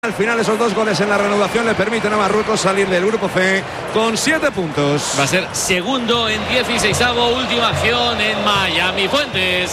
Al final esos 2 goles en la reanudación le permiten a Marruecos salir del grupo C con 7 puntos. Va a ser segundo en 16avo, última acción en Miami Fuentes.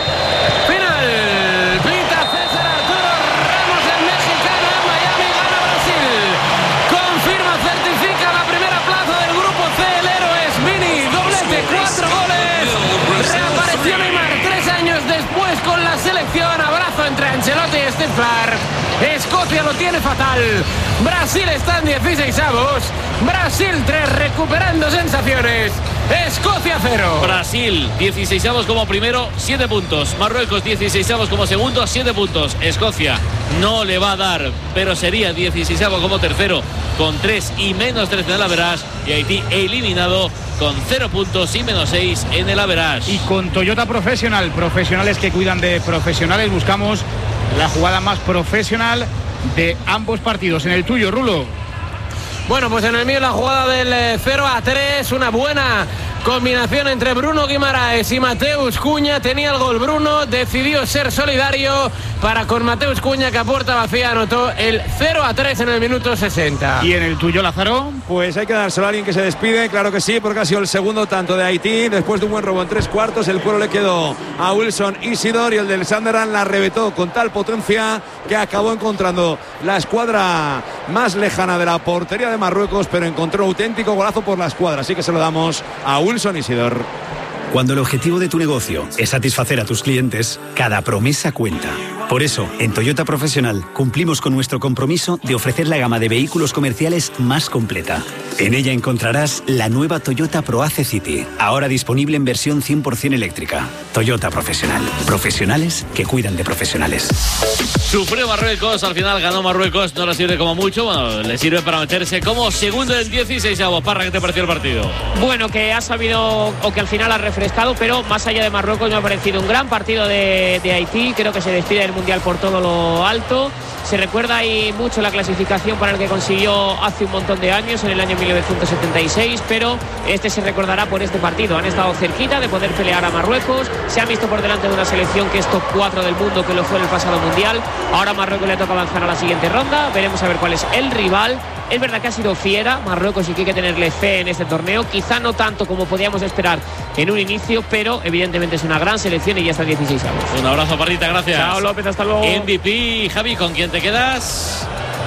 Final, pita César Arturo Ramos, el mexicano. Miami gana Brasil. Confirma, certifica la primera plaza del grupo C. El héroe es Vini, doblete, 4 goles. Reapareció Neymar 3 años después con la selección. Abrazo entre Ancelotti y Stefan. Escocia lo tiene fatal. Brasil está en 16avos. Brasil 3, recuperando sensaciones. Escocia 0. Brasil 16avos como primero, 7 puntos. Marruecos 16avos como segundo, 7 puntos. Escocia no le va a dar, pero sería 16avo como tercero con 3 y menos 13 en el average. Y Haití eliminado con 0 puntos y menos 6 en el average. Y con Toyota Professional, profesionales que cuidan de profesionales, buscamos la jugada más profesional de ambos partidos. En el tuyo, Rulo. Bueno, pues en el mío la jugada del 0-3, una buena combinación entre Bruno Guimaraes y Mateus Cunha. Tenía el gol Bruno, decidió ser solidario para con Mateus Cunha, que a puerta vacía anotó el 0-3 en el minuto 60. ¿Y en el tuyo, Lázaro? Pues hay que dárselo a alguien que se despide, claro que sí, porque ha sido el segundo tanto de Haití. Después de un buen robo en 3 cuartos, el cuero le quedó a Wilson Isidore y el del Sunderland la arrebetó con tal potencia que acabó encontrando la escuadra más lejana de la portería de Marruecos, pero encontró un auténtico golazo por la escuadra. Así que se lo damos a Wilson Isidore. Cuando el objetivo de tu negocio es satisfacer a tus clientes, cada promesa cuenta. Por eso, en Toyota Professional cumplimos con nuestro compromiso de ofrecer la gama de vehículos comerciales más completa. En ella encontrarás la nueva Toyota ProAce City, ahora disponible en versión 100% eléctrica. Toyota Professional. Profesionales que cuidan de profesionales. Sufrió Marruecos, al final ganó Marruecos, no le sirve como mucho, bueno, le sirve para meterse como segundo en 16avo. Parra, ¿qué te pareció el partido? Bueno, que ha sabido, o que al final ha refrescado, pero más allá de Marruecos me ha parecido un gran partido de Haití. Creo que se despide del Mundial por todo lo alto. Se recuerda ahí mucho la clasificación para el que consiguió hace un montón de años, en el año 1976, pero este se recordará por este partido. Han estado cerquita de poder pelear a Marruecos, se han visto por delante de una selección que es top 4 del mundo, que lo fue en el pasado Mundial. Ahora a Marruecos le toca avanzar a la siguiente ronda, veremos a ver cuál es el rival. Es verdad que ha sido fiera Marruecos y que hay que tenerle fe en este torneo, quizá no tanto como podíamos esperar en un inicio, pero evidentemente es una gran selección y ya está 16avos. Un abrazo, Parrita, gracias. Chao, López, hasta luego. MVP, Javi, ¿con quién te quedas?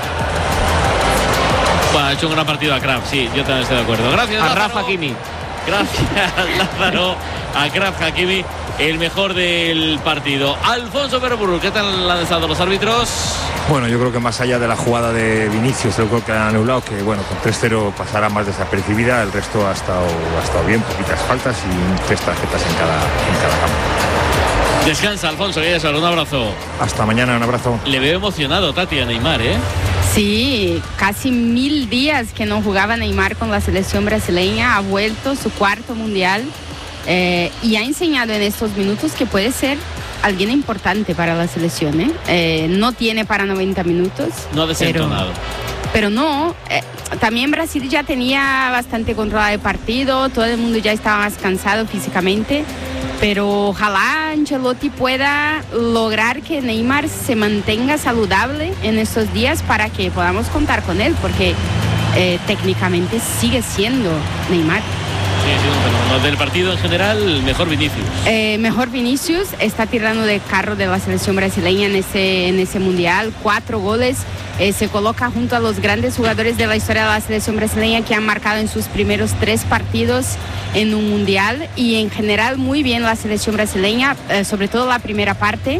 Bueno, ha hecho un gran partido a Kraf, sí, yo también estoy de acuerdo. Gracias, a Lázaro. Rafa Hakimi. Gracias, Lázaro. A Kraf Hakimi, el mejor del partido. Alfonso Berburu, ¿qué tal han estado los árbitros? Bueno, yo creo que más allá de la jugada de Vinicius, el gol que han anulado, que bueno, con 3-0 pasará más desapercibida, el resto ha estado bien, poquitas faltas y 3 tarjetas en cada campo. Descansa, Alfonso, que ya sabes, un abrazo. Hasta mañana, un abrazo. Le veo emocionado, Tati, a Neymar, ¿eh? Sí, casi 1000 días que no jugaba Neymar con la selección brasileña, ha vuelto su 4º mundial y ha enseñado en estos minutos que puede ser alguien importante para la selección, ¿eh? No tiene para 90 minutos. No ha desentonado. Pero no, también Brasil ya tenía bastante controlado el partido, todo el mundo ya estaba más cansado físicamente, pero ojalá Ancelotti pueda lograr que Neymar se mantenga saludable en estos días para que podamos contar con él, porque técnicamente sigue siendo Neymar. Sí, pero del partido en general, mejor Vinicius. Mejor Vinicius, está tirando de carro de la selección brasileña en ese mundial, 4 goles. Se coloca junto a los grandes jugadores de la historia de la selección brasileña que han marcado en sus primeros 3 partidos en un mundial, y en general muy bien la selección brasileña, sobre todo la primera parte.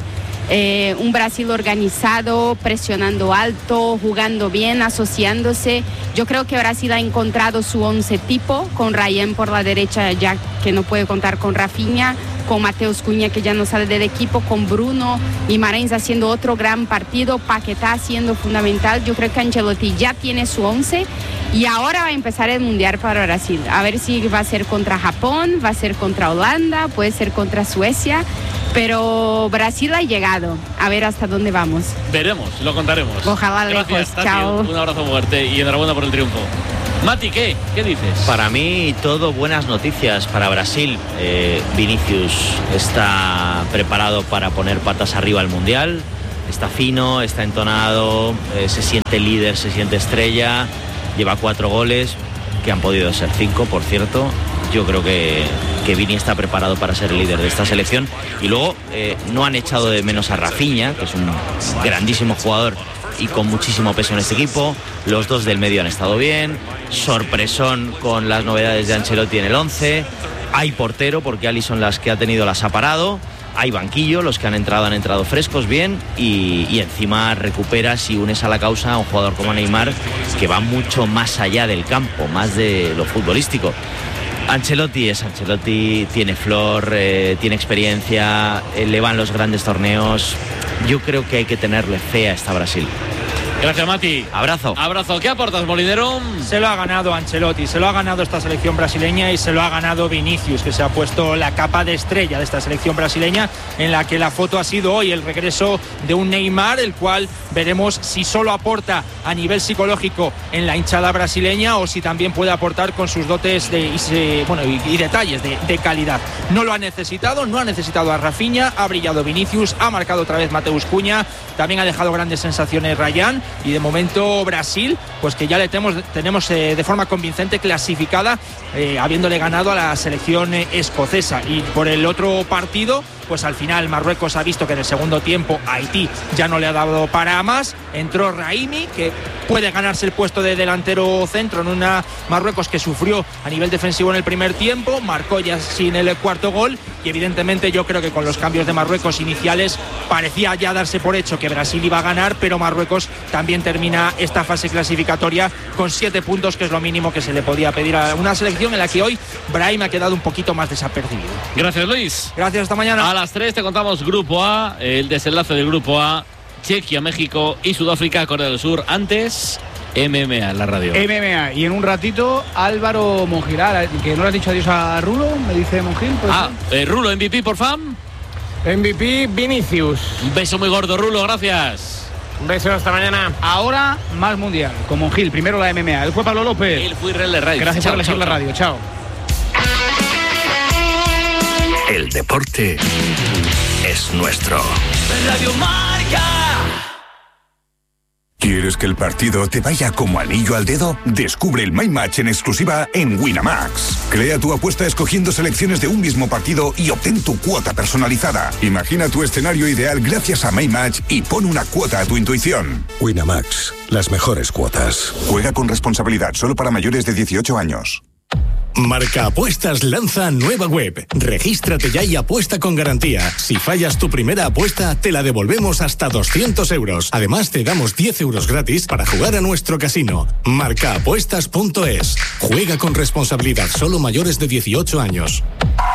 Un Brasil organizado, presionando alto, jugando bien, asociándose. Yo creo que Brasil ha encontrado su 11 tipo, con Ryan por la derecha, ya que no puede contar con Rafinha, con Mateus Cunha, que ya no sale del equipo, con Bruno Guimaraes haciendo otro gran partido, Paquetá siendo fundamental. Yo creo que Ancelotti ya tiene su 11 y ahora va a empezar el Mundial para Brasil. A ver si va a ser contra Japón, va a ser contra Holanda, puede ser contra Suecia, pero Brasil ha llegado. A ver hasta dónde vamos. Veremos, lo contaremos. Ojalá lejos. Gracias, Tati. Chao. Un abrazo fuerte y enhorabuena por el triunfo. Mati, ¿qué dices? Para mí todo buenas noticias para Brasil. Vinicius está preparado para poner patas arriba al Mundial. está fino, está entonado, se siente líder, se siente estrella, lleva 4 goles, que han podido ser 5, por cierto. Yo creo que Vini está preparado para ser el líder de esta selección. Y luego no han echado de menos a Rafinha, que es un grandísimo jugador y con muchísimo peso en este equipo. Los dos del medio han estado bien. Sorpresón con las novedades de Ancelotti en el 11. Hay portero, porque Alisson las que ha tenido las ha parado. Hay banquillo, los que han entrado frescos bien. Y encima recuperas y unes a la causa a un jugador como Neymar, que va mucho más allá del campo, más de lo futbolístico. Ancelotti, tiene flor, tiene experiencia, le van los grandes torneos. Yo creo que hay que tenerle fe a esta Brasil. Gracias, Mati. Abrazo. ¿Qué aportas, Molinero? Se lo ha ganado Ancelotti, se lo ha ganado esta selección brasileña y se lo ha ganado Vinicius, que se ha puesto la capa de estrella de esta selección brasileña, en la que la foto ha sido hoy el regreso de un Neymar, el cual veremos si solo aporta a nivel psicológico en la hinchada brasileña o si también puede aportar con sus dotes y detalles de calidad. No lo ha necesitado, no ha necesitado a Rafinha, ha brillado Vinicius, ha marcado otra vez Mateus Cunha, también ha dejado grandes sensaciones Rayán. Y de momento Brasil, pues que ya le tenemos de forma convincente clasificada, habiéndole ganado a la selección escocesa. Y por el otro partido, pues al final Marruecos ha visto que en el segundo tiempo Haití ya no le ha dado para más. Entró Raimi, que puede ganarse el puesto de delantero centro en una Marruecos que sufrió a nivel defensivo en el primer tiempo, marcó ya sin el cuarto gol. Y evidentemente yo creo que con los cambios de Marruecos iniciales parecía ya darse por hecho que Brasil iba a ganar, pero Marruecos también termina esta fase clasificatoria con 7 puntos, que es lo mínimo que se le podía pedir a una selección en la que hoy Brahim ha quedado un poquito más desapercibido. Gracias, Luis. Gracias, hasta mañana. A las 3 te contamos Grupo A, el desenlace del Grupo A: Chequia, México y Sudáfrica, Corea del Sur. Antes, MMA en la radio. MMA. Y en un ratito, Álvaro Mongiral, que no le has dicho adiós a Rulo, me dice Monjil. Pues Rulo, MVP, por fan. MVP, Vinicius. Un beso muy gordo, Rulo, gracias. Un beso, hasta mañana. Ahora, más mundial, con Monjil. Primero la MMA. Él fue Pablo López. Él fue Israel Reyes. Gracias por elegir la radio. Chao. El deporte es nuestro. Radio Marca. ¿Quieres que el partido te vaya como anillo al dedo? Descubre el My Match en exclusiva en Winamax. Crea tu apuesta escogiendo selecciones de un mismo partido y obtén tu cuota personalizada. Imagina tu escenario ideal gracias a My Match y pon una cuota a tu intuición. Winamax, las mejores cuotas. Juega con responsabilidad, solo para mayores de 18 años. Marca Apuestas lanza nueva web. Regístrate ya y apuesta con garantía. Si fallas tu primera apuesta, te la devolvemos hasta 200 euros. Además, te damos 10 euros gratis para jugar a nuestro casino. Marcaapuestas.es. Juega con responsabilidad, solo mayores de 18 años.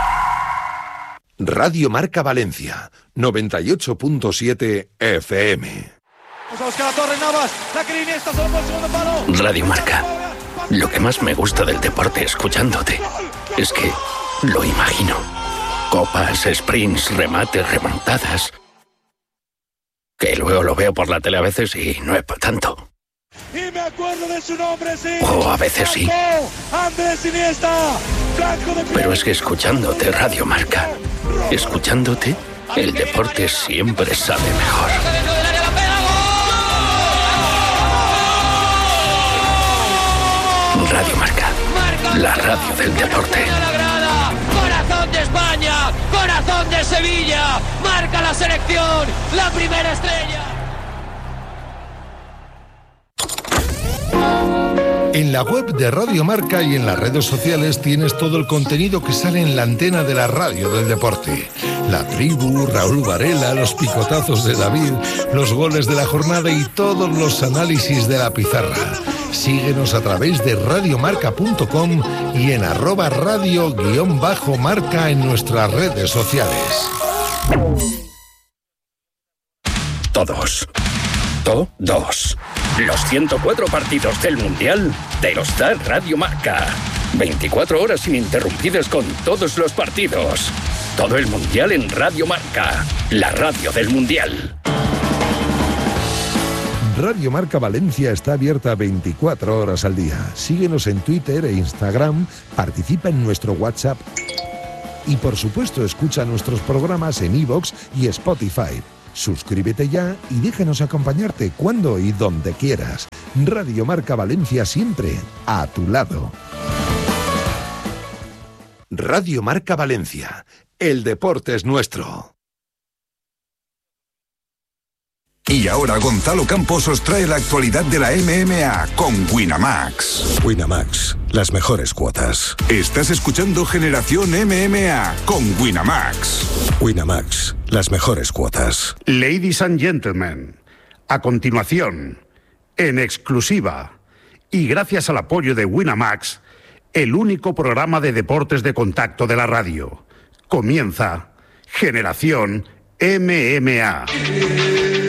Radio Marca Valencia, 98.7 FM. Radio Marca. Lo que más me gusta del deporte escuchándote es que lo imagino. Copas, sprints, remates, remontadas. Que luego lo veo por la tele a veces y no es para tanto. Y me acuerdo de su nombre, sí. O a veces sí. Andrés Iniesta. Pero es que escuchándote, Radio Marca, escuchándote, el deporte siempre sabe mejor. Radio Marca, la radio del deporte. Corazón de España, corazón de Sevilla, marca la selección, la primera estrella. En la web de Radio Marca y en las redes sociales tienes todo el contenido que sale en la antena de la radio del deporte. La tribu, Raúl Varela, los picotazos de David, los goles de la jornada y todos los análisis de la pizarra. Síguenos a través de radiomarca.com y en @radio_marca en nuestras redes sociales. Todos. Los 104 partidos del Mundial te los da Radio Marca. 24 horas ininterrumpidas con todos los partidos. Todo el Mundial en Radio Marca, la radio del Mundial. Radio Marca Valencia está abierta 24 horas al día. Síguenos en Twitter e Instagram, participa en nuestro WhatsApp y por supuesto escucha nuestros programas en iVoox y Spotify. Suscríbete ya y déjanos acompañarte cuando y donde quieras. Radio Marca Valencia, siempre a tu lado. Radio Marca Valencia. El deporte es nuestro. Y ahora Gonzalo Campos os trae la actualidad de la MMA con Winamax. Winamax, las mejores cuotas. Estás escuchando Generación MMA con Winamax. Winamax, las mejores cuotas. Ladies and gentlemen, a continuación, en exclusiva y gracias al apoyo de Winamax, el único programa de deportes de contacto de la radio. Comienza Generación MMA.